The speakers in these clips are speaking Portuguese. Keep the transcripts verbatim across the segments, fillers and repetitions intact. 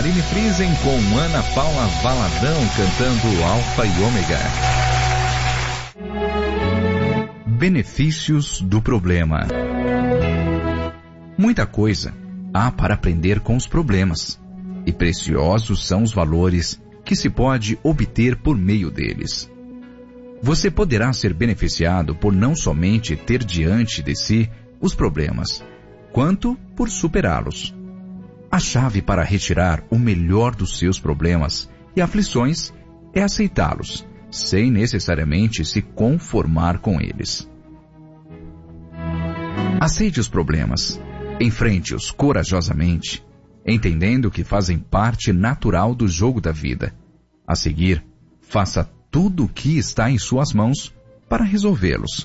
Marine Friesen com Ana Paula Valadão cantando Alfa e Ômega. Benefícios do problema. Muita coisa há para aprender com os problemas, e preciosos são os valores que se pode obter por meio deles. Você poderá ser beneficiado por não somente ter diante de si os problemas, quanto por superá-los. A chave para retirar o melhor dos seus problemas e aflições é aceitá-los, sem necessariamente se conformar com eles. Aceite os problemas, enfrente-os corajosamente, entendendo que fazem parte natural do jogo da vida. A seguir, faça tudo o que está em suas mãos para resolvê-los.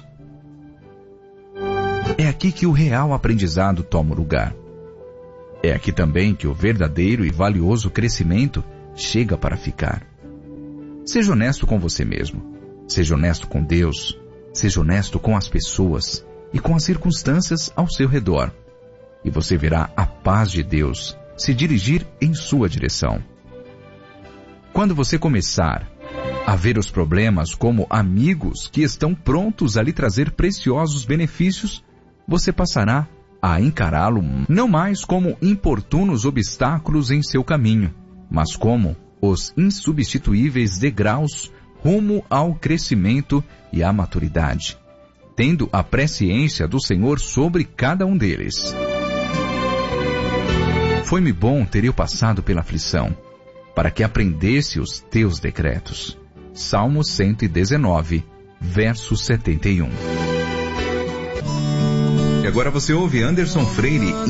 É aqui que o real aprendizado toma lugar. É aqui também que o verdadeiro e valioso crescimento chega para ficar. Seja honesto com você mesmo. Seja honesto com Deus. Seja honesto com as pessoas e com as circunstâncias ao seu redor. E você verá a paz de Deus se dirigir em sua direção. Quando você começar a ver os problemas como amigos que estão prontos a lhe trazer preciosos benefícios, você passará a encará-lo não mais como importunos obstáculos em seu caminho, mas como os insubstituíveis degraus rumo ao crescimento e à maturidade, tendo a presciência do Senhor sobre cada um deles. Foi-me bom ter eu passado pela aflição, para que aprendesse os teus decretos. Salmo cento e dezenove, verso setenta e um. E agora você ouve Anderson Freire